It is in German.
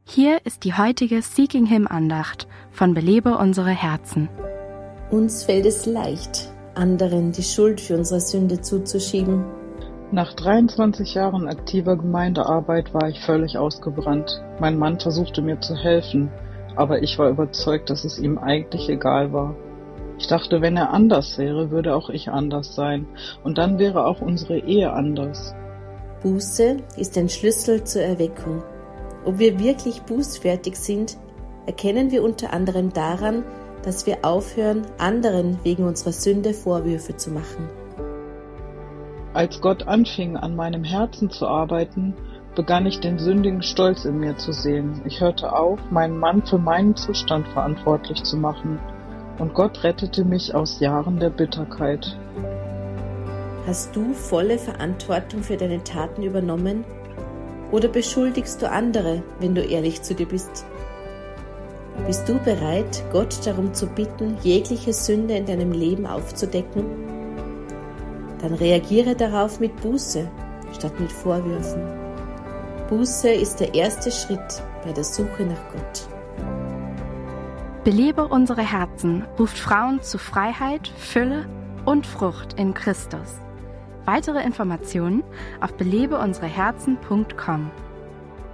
Hier ist die heutige Seeking Him Andacht von Belebe unsere Herzen. Uns fällt es leicht, anderen die Schuld für unsere Sünde zuzuschieben. Nach 23 Jahren aktiver Gemeindearbeit war ich völlig ausgebrannt. Mein Mann versuchte mir zu helfen, aber ich war überzeugt, dass es ihm eigentlich egal war. Ich dachte, wenn er anders wäre, würde auch ich anders sein. Und dann wäre auch unsere Ehe anders. Buße ist ein Schlüssel zur Erweckung. Ob wir wirklich bußfertig sind, erkennen wir unter anderem daran, dass wir aufhören, anderen wegen unserer Sünde Vorwürfe zu machen. Als Gott anfing, an meinem Herzen zu arbeiten, begann ich den sündigen Stolz in mir zu sehen. Ich hörte auf, meinen Mann für meinen Zustand verantwortlich zu machen. Und Gott rettete mich aus Jahren der Bitterkeit. Hast du volle Verantwortung für deine Taten übernommen? Oder beschuldigst du andere, wenn du ehrlich zu dir bist? Bist du bereit, Gott darum zu bitten, jegliche Sünde in deinem Leben aufzudecken? Dann reagiere darauf mit Buße, statt mit Vorwürfen. Buße ist der erste Schritt bei der Suche nach Gott. Belebe unsere Herzen ruft Frauen zu Freiheit, Fülle und Frucht in Christus. Weitere Informationen auf belebeunsereherzen.com.